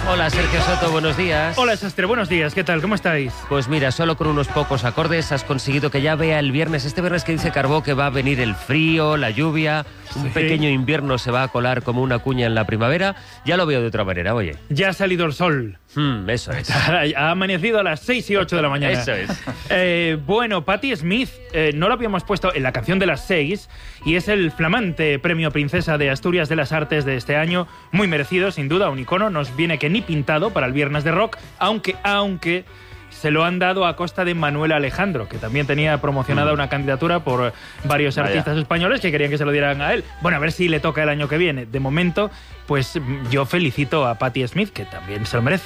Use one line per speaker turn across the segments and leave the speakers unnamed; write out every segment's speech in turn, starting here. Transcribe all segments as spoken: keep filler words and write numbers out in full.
Hola, Sergio Soto, buenos días.
Hola, Sastre, buenos días. ¿Qué tal? ¿Cómo estáis?
Pues mira, solo con unos pocos acordes has conseguido que ya vea el viernes, este viernes que dice Carbó que va a venir el frío, la lluvia, un
Sí.
pequeño invierno se va a colar como una cuña en la primavera. Ya lo veo de otra manera, oye.
Ya ha salido el sol.
Hmm, eso es.
Ha amanecido a las seis y ocho de la mañana.
Eso es.
Eh, bueno, Patti Smith, eh, no lo habíamos puesto en la canción de las seis y es el flamante premio Princesa de Asturias de las Artes de este año. Muy merecido, sin duda, un icono. Nos viene que ni pintado para el Viernes de Rock, aunque, aunque se lo han dado a costa de Manuel Alejandro, que también tenía promocionada mm. una candidatura por varios
Vaya.
artistas españoles que querían que se lo dieran a él. Bueno, a ver si le toca el año que viene. De momento, pues yo felicito a Patti Smith, que también se lo merece.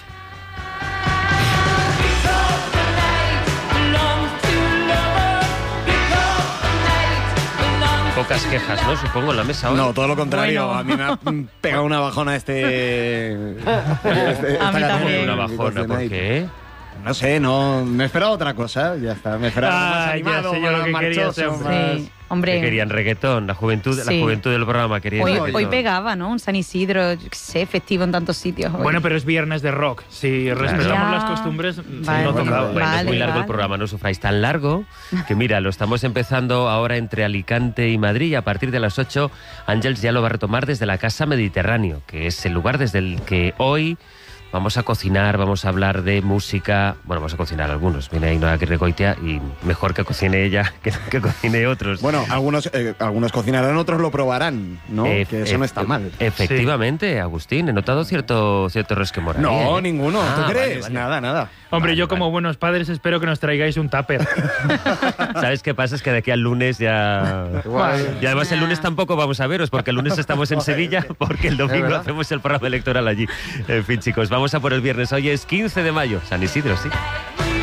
Pocas quejas, ¿no? Supongo, en la mesa hoy.
No, todo lo contrario.
Bueno.
A mí me ha pegado una bajona este... este
A mí
esta
también.
Una bajona, ¿por qué?
No sé, no... Me esperaba otra cosa, ya está. Me esperaba
Ah,
más
ya
animado,
sé yo lo
más
que quería
marchoso,
hacer.
más...
Sí, hombre.
Que querían reggaetón, la juventud,
Sí.
la juventud del programa quería
Hoy,
reggaetón.
hoy pegaba, ¿no? Un San Isidro, yo qué sé, festivo en tantos sitios. hoy.
Bueno, pero es Viernes de Rock. Si respetamos
Ya.
las costumbres,
Vale.
no
Bueno,
tocaba.
Bueno, es
Vale,
muy largo
vale.
el programa, no sufráis. Tan largo que mira, lo estamos empezando ahora entre Alicante y Madrid y a partir de las ocho Ángels ya lo va a retomar desde la Casa Mediterráneo, que es el lugar desde el que hoy vamos a cocinar, vamos a hablar de música. Bueno, vamos a cocinar algunos. Viene ahí Noa Regoitia y mejor que cocine ella que, que cocine otros.
Bueno, algunos, eh, algunos cocinarán, otros lo probarán, ¿no?
Eh,
que eso no
eh,
está mal.
Efectivamente, Agustín, he notado cierto, cierto resquemor.
No,
ahí, ¿eh?
ninguno.
Ah,
¿Tú
vale,
crees?
vale.
Nada, nada.
Hombre,
Vale,
yo como
vale.
buenos padres espero que nos traigáis un tupper.
¿Sabes qué pasa? Es que de aquí al lunes ya... Y además el lunes tampoco vamos a veros, porque el lunes estamos en Sevilla, porque el domingo hacemos el programa electoral allí. En fin, chicos, vamos a por el viernes. Hoy es quince de mayo, San Isidro, sí.